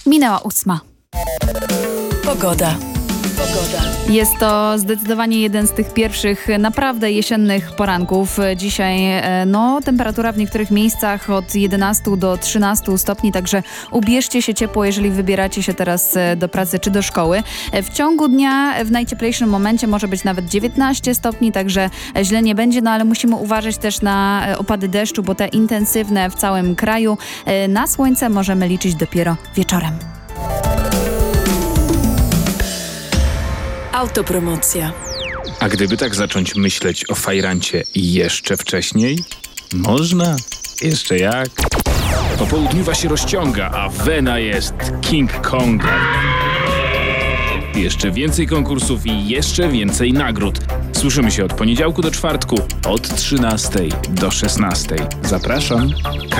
Minęła 8. Pogoda. Jest to zdecydowanie jeden z tych pierwszych naprawdę jesiennych poranków. Dzisiaj temperatura w niektórych miejscach od 11 do 13 stopni, także ubierzcie się ciepło, jeżeli wybieracie się teraz do pracy czy do szkoły. W ciągu dnia w najcieplejszym momencie może być nawet 19 stopni, także źle nie będzie, ale musimy uważać też na opady deszczu, bo te intensywne w całym kraju. Na słońce możemy liczyć dopiero wieczorem. Autopromocja. A gdyby tak zacząć myśleć o fajrancie jeszcze wcześniej? Można. Jeszcze jak. Popołudniowa się rozciąga, a wena jest King Konga. Jeszcze więcej konkursów i jeszcze więcej nagród. Słyszymy się od poniedziałku do czwartku, od 13 do 16. Zapraszam.